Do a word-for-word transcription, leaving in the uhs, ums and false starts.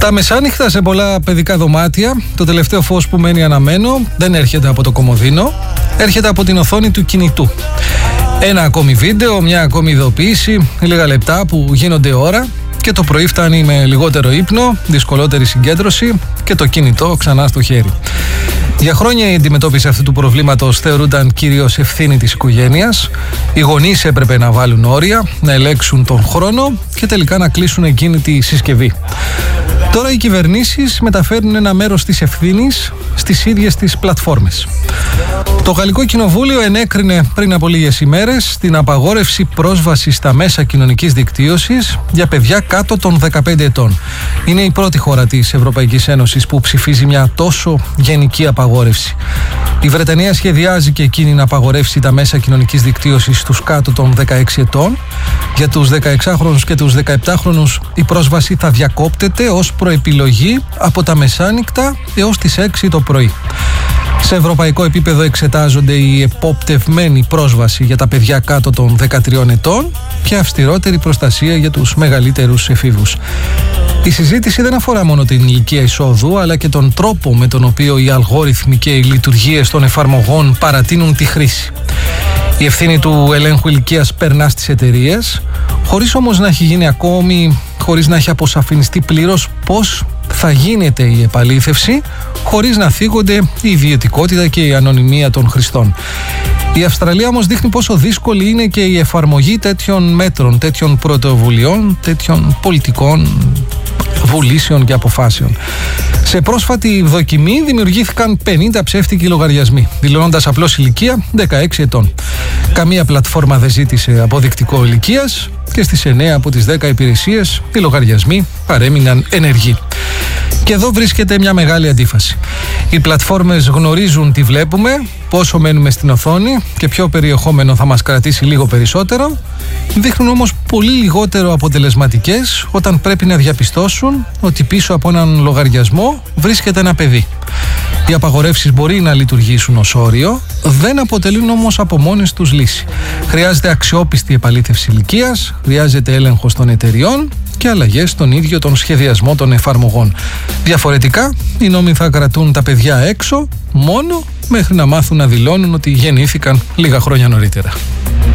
Τα μεσάνυχτα σε πολλά παιδικά δωμάτια, το τελευταίο φως που μένει αναμένο δεν έρχεται από το κομοδίνο, έρχεται από την οθόνη του κινητού. Ένα ακόμη βίντεο, μια ακόμη ειδοποίηση, λίγα λεπτά που γίνονται ώρα και το πρωί φτάνει με λιγότερο ύπνο, δυσκολότερη συγκέντρωση και το κινητό ξανά στο χέρι. Για χρόνια η αντιμετώπιση αυτού του προβλήματος θεωρούνταν κυρίως ευθύνη της οικογένειας. Οι γονείς έπρεπε να βάλουν όρια, να ελέγξουν τον χρόνο και τελικά να κλείσουν εκείνη τη συσκευή. Τώρα οι κυβερνήσεις μεταφέρουν ένα μέρος της ευθύνης στις ίδιες τις πλατφόρμες. Το Γαλλικό Κοινοβούλιο ενέκρινε πριν από λίγες ημέρες την απαγόρευση πρόσβασης στα μέσα κοινωνικής δικτύωσης για παιδιά κάτω των δεκαπέντε ετών. Είναι η πρώτη χώρα της Ευρωπαϊκής Ένωσης που ψηφίζει μια τόσο γενική απαγόρευση. Η Βρετανία σχεδιάζει και εκείνη να απαγορεύσει τα μέσα κοινωνικής δικτύωσης στους κάτω των δεκαέξι ετών. Για τους δεκαεξάχρονους και τους δεκαεπτάχρονους η πρόσβαση θα διακόπτεται ως προεπιλογή από τα μεσάνυχτα έως τις έξι το πρωί. Σε ευρωπαϊκό επίπεδο εξετάζονται η εποπτευμένη πρόσβαση για τα παιδιά κάτω των δεκατριών ετών και αυστηρότερη προστασία για τους μεγαλύτερους εφήβους. Η συζήτηση δεν αφορά μόνο την ηλικία εισόδου, αλλά και τον τρόπο με τον οποίο οι αλγόριθμοι και οι λειτουργίες των εφαρμογών παρατείνουν τη χρήση. Η ευθύνη του ελέγχου ηλικίας περνά στις εταιρείες, χωρίς όμως να έχει γίνει ακόμη, χωρίς να έχει αποσαφινιστεί πλήρως πώς θα γίνεται η επαλήθευση, χωρίς να θίγονται η ιδιωτικότητα και η ανωνυμία των χρηστών. Η Αυστραλία όμως δείχνει πόσο δύσκολη είναι και η εφαρμογή τέτοιων μέτρων, τέτοιων πρωτοβουλειών, τέτοιων πολιτικών βουλήσεων και αποφάσεων. Σε πρόσφατη δοκιμή δημιουργήθηκαν πενήντα ψεύτικοι λογαριασμοί, δηλώνοντας απλώς ηλικία δεκαέξι ετών. Καμία πλατφόρμα δεν ζήτησε αποδεικτικό ηλικίας και στις εννέα από τις δέκα υπηρεσίες οι λογαριασμοί παρέμειναν ενεργοί. Και εδώ βρίσκεται μια μεγάλη αντίφαση. Οι πλατφόρμες γνωρίζουν τι βλέπουμε, πόσο μένουμε στην οθόνη και ποιο περιεχόμενο θα μας κρατήσει λίγο περισσότερο, δείχνουν όμως πολύ λιγότερο αποτελεσματικές όταν πρέπει να διαπιστώσουν ότι πίσω από έναν λογαριασμό βρίσκεται ένα παιδί. Οι απαγορεύσεις μπορεί να λειτουργήσουν ως όριο, δεν αποτελούν όμως από μόνες τους λύση. Χρειάζεται αξιόπιστη επαλήθευση ηλικίας, χρειάζεται έλεγχος των εταιριών και αλλαγές στον ίδιο τον σχεδιασμό των εφαρμογών. Διαφορετικά, οι νόμοι θα κρατούν τα παιδιά έξω μόνο μέχρι να μάθουν να δηλώνουν ότι γεννήθηκαν λίγα χρόνια νωρίτερα.